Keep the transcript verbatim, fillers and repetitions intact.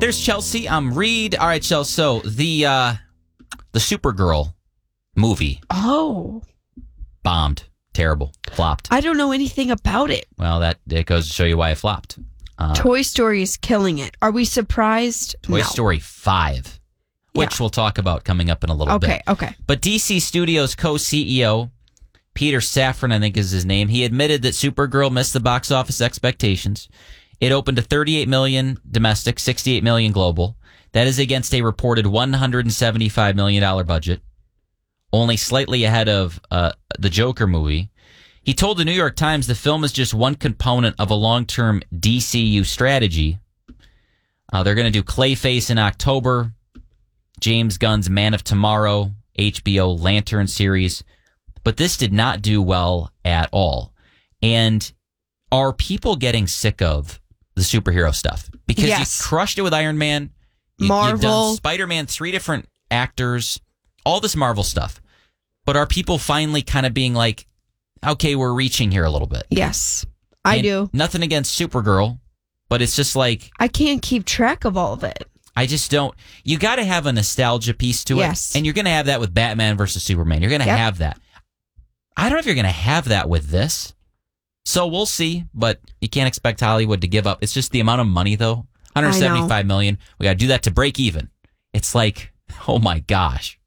there's Chelsea. I'm Reed. All right, Chelsea. So the uh, the Supergirl movie. Oh. Bombed. Terrible. Flopped. I don't know anything about it. Well, that it goes to show you why it flopped. Uh, Toy Story is killing it. Are we surprised? Toy no. Story five, which Yeah. we'll talk about coming up in a little Okay, bit. okay. But D C Studios co-C E O, Peter Safran, I think is his name, he admitted that Supergirl missed the box office expectations. It opened to thirty-eight million dollars domestic, sixty-eight million dollars global. That is against a reported one hundred seventy-five million dollars budget, only slightly ahead of uh, the Joker movie. He told the New York Times the film is just one component of a long-term D C U strategy. Uh, they're going to do Clayface in October, James Gunn's Man of Tomorrow, H B O Lantern series. But this did not do well at all. And are people getting sick of the superhero stuff? Because Yes. you crushed it with Iron Man. You, Marvel. You've done Spider-Man, three different actors, all this Marvel stuff. But are people finally kind of being like, okay, we're reaching here a little bit? Yes, I And do. Nothing against Supergirl, but it's just like, I can't keep track of all of it. I just don't. You got to have a nostalgia piece to it. Yes. And you're going to have that with Batman versus Superman. You're going to Yep. have that. I don't know if you're going to have that with this. So we'll see, but you can't expect Hollywood to give up. It's just the amount of money, though. one hundred seventy-five million dollars. We got to do that to break even. It's like, oh my gosh.